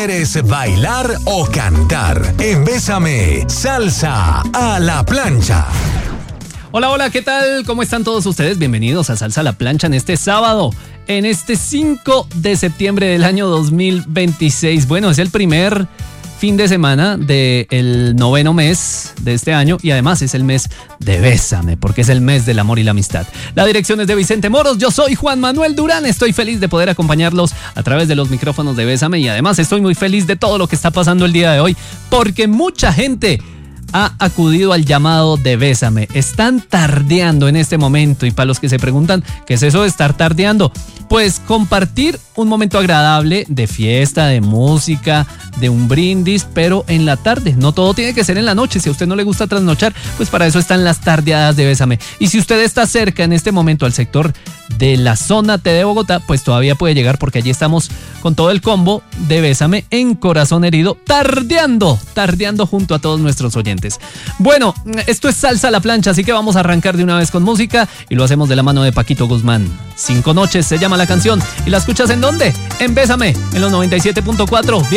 ¿Quieres bailar o cantar? En Bésame, salsa a la plancha. Hola, hola, ¿qué tal? ¿Cómo están todos ustedes? Bienvenidos a Salsa a la Plancha en este sábado, en este 5 de septiembre del año 2026. Bueno, es el primer fin de semana del 9º mes de este año y además es el mes de Bésame, porque es el mes del amor y la amistad. La dirección es de Vicente Moros, yo soy Juan Manuel Durán, estoy feliz de poder acompañarlos a través de los micrófonos de Bésame y además estoy muy feliz de todo lo que está pasando el día de hoy, porque mucha gente ha acudido al llamado de Bésame. Están tardeando en este momento y para los que se preguntan ¿qué es eso de estar tardeando? Pues compartir un momento agradable de fiesta, de música, de un brindis, pero en la tarde. No todo tiene que ser en la noche. Si a usted no le gusta trasnochar, pues para eso están las tardeadas de Bésame. Y si usted está cerca en este momento al sector de la zona T de Bogotá, pues todavía puede llegar porque allí estamos con todo el combo de Bésame en Corazón Herido, tardeando junto a todos nuestros oyentes. Bueno, esto es Salsa a la Plancha, así que vamos a arrancar de una vez con música y lo hacemos de la mano de Paquito Guzmán. 5 noches se llama la canción y la escuchas ¿en dónde? En Bésame, en los 97.4.